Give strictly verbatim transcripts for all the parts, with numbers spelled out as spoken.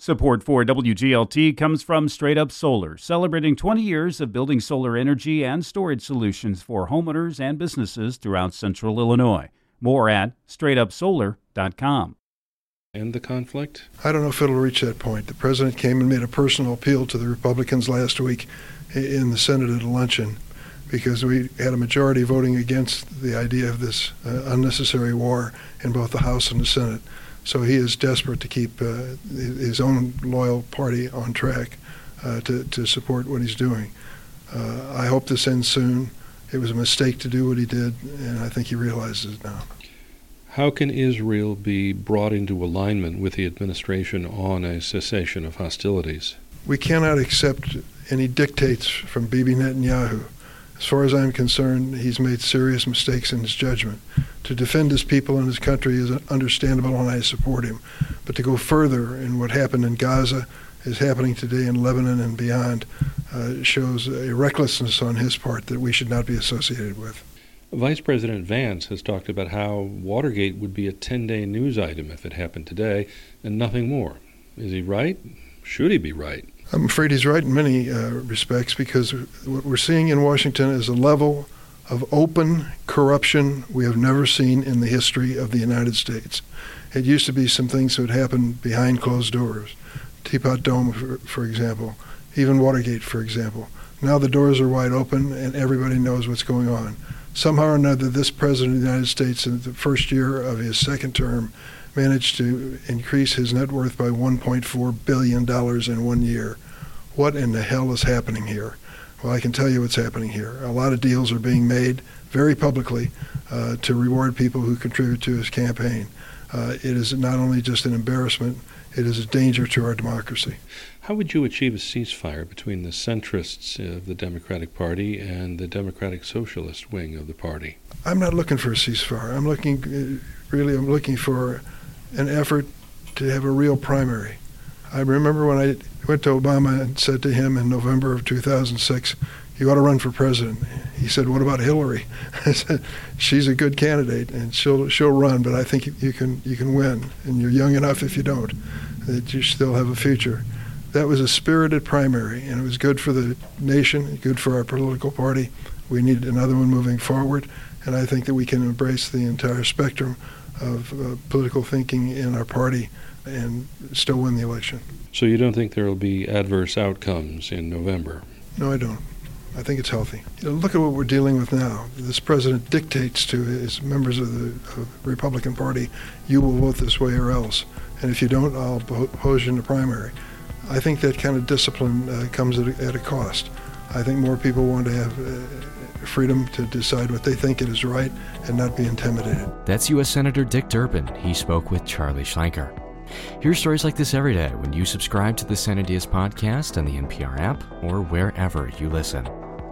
Support for W G L T comes from Straight Up Solar, celebrating twenty years of building solar energy and storage solutions for homeowners and businesses throughout central Illinois. More at straight up solar dot com. And the conflict? I don't know if it'll reach that point. The president came and made a personal appeal to the Republicans last week in the Senate at a luncheon because we had a majority voting against the idea of this uh, unnecessary war in both the House and the Senate. So he is desperate to keep uh, his own loyal party on track uh, to, to support what he's doing. Uh, I hope this ends soon. It was a mistake to do what he did, and I think he realizes it now. How can Israel be brought into alignment with the administration on a cessation of hostilities? We cannot accept any dictates from Bibi Netanyahu. As far as I'm concerned, he's made serious mistakes in his judgment. To defend his people and his country is understandable, and I support him. But to go further in what happened in Gaza, is happening today in Lebanon and beyond, uh, shows a recklessness on his part that we should not be associated with. Vice President Vance has talked about how Watergate would be a ten-day news item if it happened today, and nothing more. Is he right? Should he be right? I'm afraid he's right in many uh, respects, because what we're seeing in Washington is a level of open corruption we have never seen in the history of the United States. It used to be some things that would happen behind closed doors. Teapot Dome, for, for example, even Watergate, for example. Now the doors are wide open and everybody knows what's going on. Somehow or another, this president of the United States, in the first year of his second term, managed to increase his net worth by one point four billion dollars in one year. What in the hell is happening here? Well, I can tell you what's happening here. A lot of deals are being made very publicly uh, to reward people who contribute to his campaign. Uh, it is not only just an embarrassment, it is a danger to our democracy. How would you achieve a ceasefire between the centrists of the Democratic Party and the Democratic Socialist wing of the party? I'm not looking for a ceasefire. I'm looking, really, I'm looking for an effort to have a real primary. I remember when I went to Obama and said to him in November of two thousand six, you ought to run for president. He said, what about Hillary? I said, she's a good candidate and she'll she'll run, but I think you can you can win, and you're young enough if you don't, that you still have a future. That was a spirited primary, and it was good for the nation, good for our political party. We need another one moving forward, and I think that we can embrace the entire spectrum of uh, political thinking in our party and still win the election. So you don't think there will be adverse outcomes in November? No, I don't. I think it's healthy. You know, look at what we're dealing with now. This president dictates to his members of the, of the Republican Party, you will vote this way or else. And if you don't, I'll oppose you in the primary. I think that kind of discipline uh, comes at a, at a cost. I think more people want to have uh, freedom to decide what they think it is right and not be intimidated. That's U S Senator Dick Durbin. He spoke with Charlie Schlenker. Hear stories like this every day when you subscribe to the San Diaz podcast on the N P R app or wherever you listen.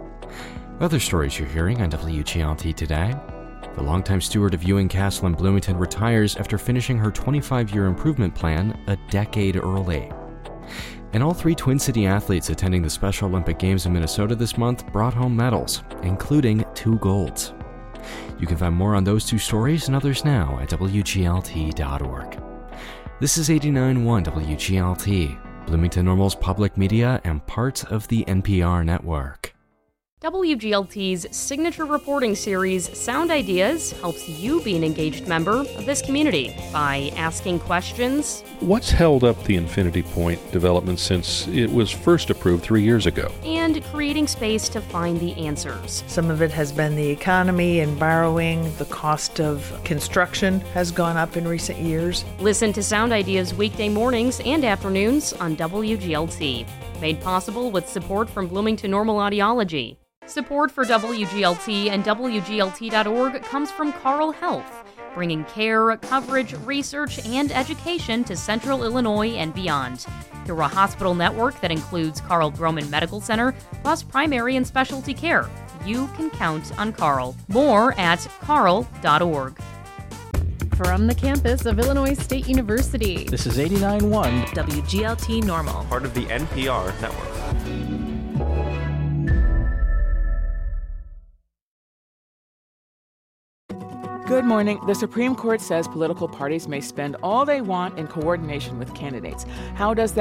Other stories you're hearing on W G L T today. The longtime steward of Ewing Castle in Bloomington retires after finishing her twenty-five-year improvement plan a decade early. And all three Twin City athletes attending the Special Olympic Games in Minnesota this month brought home medals, including two golds. You can find more on those two stories and others now at W G L T dot org. This is eighty-nine point one W G L T, Bloomington Normal's public media and part of the N P R network. W G L T's signature reporting series, Sound Ideas, helps you be an engaged member of this community by asking questions. What's held up the Infinity Point development since it was first approved three years ago? And creating space to find the answers. Some of it has been the economy and borrowing. The cost of construction has gone up in recent years. Listen to Sound Ideas weekday mornings and afternoons on W G L T. Made possible with support from Bloomington Normal Audiology. Support for W G L T and W G L T dot org comes from Carle Health, bringing care, coverage, research, and education to Central Illinois and beyond. Through a hospital network that includes Carle Groman Medical Center, plus primary and specialty care, you can count on Carle. More at carle dot org. From the campus of Illinois State University, this is eighty-nine point one W G L T Normal, part of the N P R network. Good morning. The Supreme Court says political parties may spend all they want in coordination with candidates. How does that